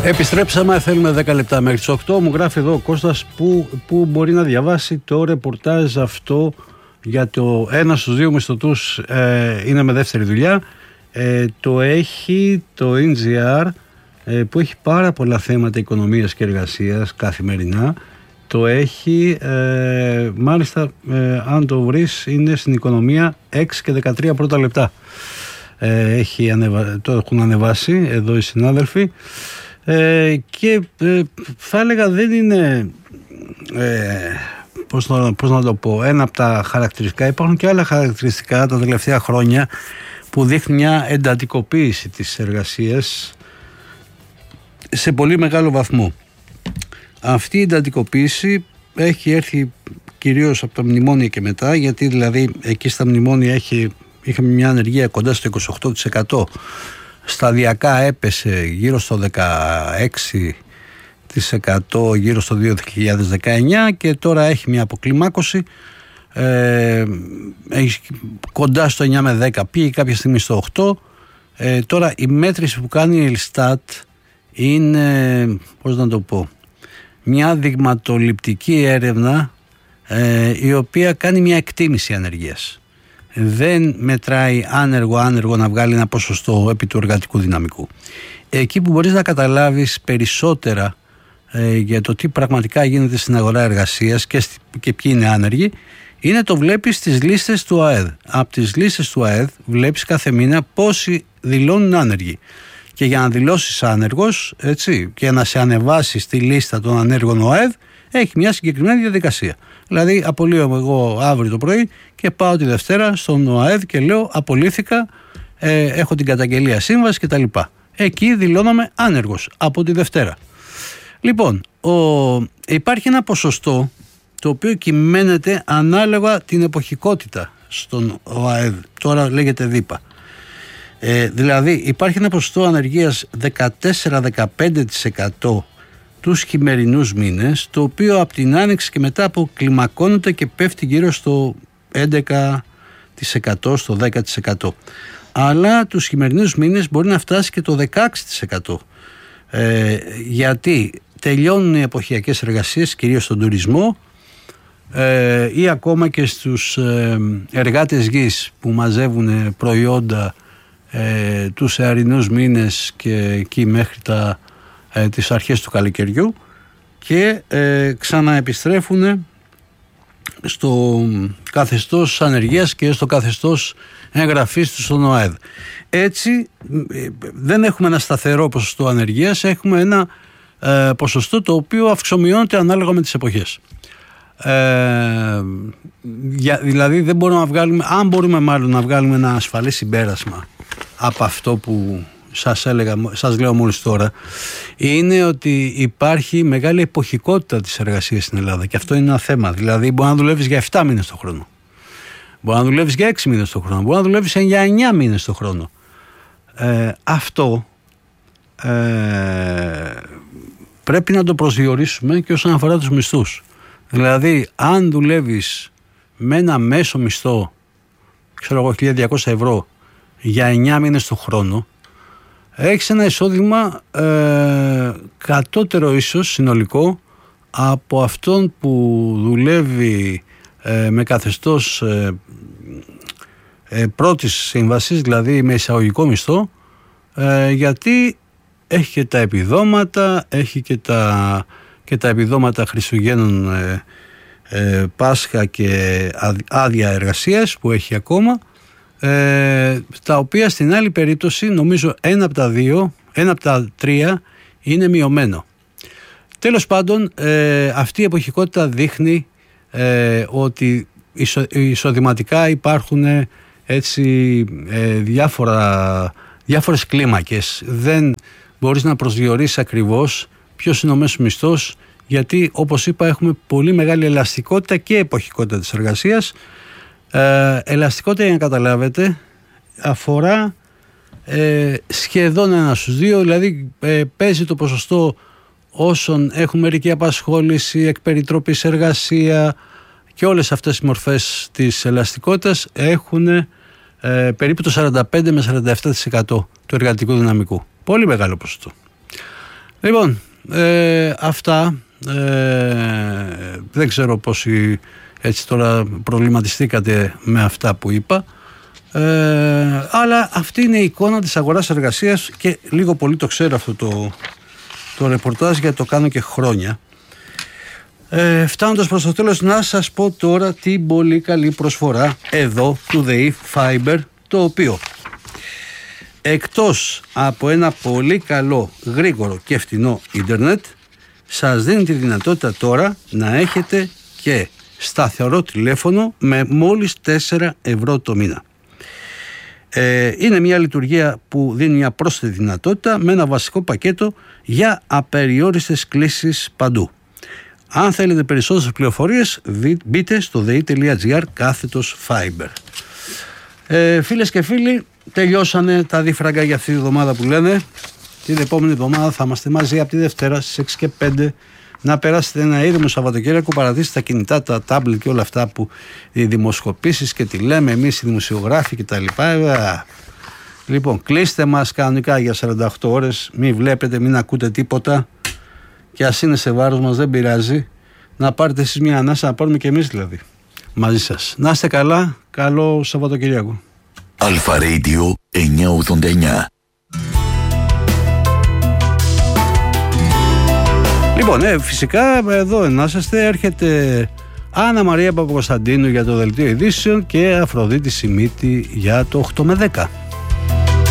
Επιστρέψαμε, θέλουμε 10 λεπτά μέχρι τις 8. Μου γράφει εδώ ο Κώστας που μπορεί να διαβάσει το ρεπορτάζ αυτό για το 1 στους 2 μισθωτούς είναι με δεύτερη δουλειά. Το έχει το NGR που έχει πάρα πολλά θέματα οικονομίας και εργασίας καθημερινά. Το έχει, μάλιστα αν το βρεις είναι στην οικονομία 6 και 13 πρώτα λεπτά. Το έχουν ανεβάσει εδώ οι συνάδελφοι. Και θα έλεγα δεν είναι πώς να το πω, ένα από τα χαρακτηριστικά. Υπάρχουν και άλλα χαρακτηριστικά τα τελευταία χρόνια που δείχνουν μια εντατικοποίηση της εργασίας σε πολύ μεγάλο βαθμό. Αυτή η εντατικοποίηση έχει έρθει κυρίως από τα μνημόνια και μετά, γιατί δηλαδή εκεί στα μνημόνια είχαμε μια ανεργία κοντά στο 28%. Σταδιακά έπεσε γύρω στο 16% γύρω στο 2019 και τώρα έχει μια αποκλιμάκωση, έχει κοντά στο 9 με 10, πήγε κάποια στιγμή στο 8. Τώρα η μέτρηση που κάνει η Ελστάτ είναι, πώς να το πω, μια δειγματοληπτική έρευνα η οποία κάνει μια εκτίμηση ανεργίας. Δεν μετράει άνεργο να βγάλει ένα ποσοστό επί του εργατικού δυναμικού. Εκεί που μπορείς να καταλάβεις περισσότερα για το τι πραγματικά γίνεται στην αγορά εργασίας και ποιοι είναι άνεργοι, είναι το βλέπεις στις λίστες του ΑΕΔ. Από τις λίστες του ΑΕΔ βλέπεις κάθε μήνα πόσοι δηλώνουν άνεργοι. Και για να δηλώσεις άνεργος, έτσι, και να σε ανεβάσει στη λίστα των ανέργων ο ΑΕΔ, έχει μια συγκεκριμένη διαδικασία. Δηλαδή, απολύομαι εγώ αύριο το πρωί και πάω τη Δευτέρα στον ΟΑΕΔ και λέω απολύθηκα, έχω την καταγγελία σύμβαση κτλ. Εκεί δηλώνομαι άνεργος από τη Δευτέρα. Λοιπόν, υπάρχει ένα ποσοστό το οποίο κυμαίνεται ανάλογα την εποχικότητα στον ΟΑΕΔ. Τώρα λέγεται ΔΥΠΑ. Δηλαδή, υπάρχει ένα ποσοστό ανεργίας 14-15% τους χειμερινούς μήνες, το οποίο από την άνοιξη και μετά αποκλιμακώνεται και πέφτει γύρω στο 11%, στο 10%. Αλλά τους χειμερινούς μήνες μπορεί να φτάσει και το 16%. Γιατί τελειώνουν οι εποχιακές εργασίες, κυρίως στον τουρισμό, ή ακόμα και στους εργάτες γης που μαζεύουν προϊόντα τους εαρινούς μήνες και εκεί μέχρι τις αρχές του καλοκαιριού και ξαναεπιστρέφουν στο καθεστώς ανεργίας και στο καθεστώς εγγραφής του στον ΟΑΕΔ. Έτσι δεν έχουμε ένα σταθερό ποσοστό ανεργίας, έχουμε ένα ποσοστό το οποίο αυξομειώνεται ανάλογα με τις εποχές. Δηλαδή δεν μπορούμε να βγάλουμε, αν μπορούμε μάλλον να βγάλουμε ένα ασφαλές συμπέρασμα από αυτό που σας λέω μόλις τώρα, είναι ότι υπάρχει μεγάλη εποχικότητα της εργασίας στην Ελλάδα και αυτό είναι ένα θέμα. Δηλαδή μπορεί να δουλεύεις για 7 μήνες το χρόνο, μπορεί να δουλεύεις για 6 μήνες το χρόνο, μπορεί να δουλεύεις για 9 μήνες το χρόνο. Αυτό πρέπει να το προσδιορίσουμε και όσον αφορά τους μισθούς. Δηλαδή αν δουλεύεις με ένα μέσο μισθό, ξέρω εγώ, 1.200 ευρώ για 9 μήνες το χρόνο, έχεις ένα εισόδημα κατώτερο ίσως συνολικό από αυτόν που δουλεύει με καθεστώς πρώτης σύμβασης, δηλαδή με εισαγωγικό μισθό, γιατί έχει και τα επιδόματα, έχει και τα επιδόματα Χριστουγέννων, Πάσχα και άδεια εργασίας που έχει ακόμα, τα οποία στην άλλη περίπτωση νομίζω ένα από τα τρία είναι μειωμένο. Τέλος πάντων, αυτή η εποχικότητα δείχνει ότι εισοδηματικά υπάρχουν έτσι διάφορες κλίμακες. Δεν μπορείς να προσδιορίσεις ακριβώς ποιος είναι ο μέσος μισθός, γιατί όπως είπα έχουμε πολύ μεγάλη ελαστικότητα και εποχικότητα της εργασίας. Ελαστικότητα, για να καταλάβετε, αφορά σχεδόν 1 στους 2, δηλαδή παίζει το ποσοστό όσων έχουν μερική απασχόληση, εκπεριτροπής εργασία και όλες αυτές οι μορφές της ελαστικότητας έχουν περίπου το 45 με 47% του εργατικού δυναμικού. Πολύ μεγάλο ποσοστό. Λοιπόν, αυτά. Δεν ξέρω πόσοι έτσι τώρα προβληματιστήκατε με αυτά που είπα, αλλά αυτή είναι η εικόνα της αγοράς εργασίας και λίγο πολύ το ξέρω αυτό το ρεπορτάζ, γιατί το κάνω και χρόνια. Φτάνοντας προς το τέλος, να σας πω τώρα την πολύ καλή προσφορά εδώ του ΔΕΗ Fiber, το οποίο εκτός από ένα πολύ καλό, γρήγορο και φτηνό ίντερνετ, σας δίνει τη δυνατότητα τώρα να έχετε και σταθερό τηλέφωνο με μόλις 4 ευρώ το μήνα. Είναι μια λειτουργία που δίνει μια πρόσθετη δυνατότητα με ένα βασικό πακέτο για απεριόριστες κλήσεις παντού. Αν θέλετε περισσότερες πληροφορίες, μπείτε στο dei.gr/fiber. Φίλες και φίλοι, τελειώσανε τα δίφραγκα για αυτή τη εβδομάδα που λένε. Την επόμενη εβδομάδα θα είμαστε μαζί από τη Δευτέρα στις 6 και 5. Να περάσετε ένα ήρεμο Σαββατοκύριακο, παρατήστε τα κινητά, τα τάμπλετ και όλα αυτά που οι δημοσκοπήσεις και τι λέμε εμείς οι δημοσιογράφοι και τα λοιπά. Λοιπόν, κλείστε μας κανονικά για 48 ώρες, μην βλέπετε, μην ακούτε τίποτα, και ας είναι σε βάρος μας, δεν πειράζει. Να πάρετε εσείς μια ανάσα, να πάρουμε και εμείς δηλαδή μαζί σας. Να είστε καλά, καλό Σαββατοκύριακο. Αλφα Radio 989. Λοιπόν, φυσικά εδώ να είσαστε, έρχεται Άννα Μαρία Παπακοσταντίνου για το Δελτίο Ειδήσεων και Αφροδίτη Σιμίτη για το 8 με 10.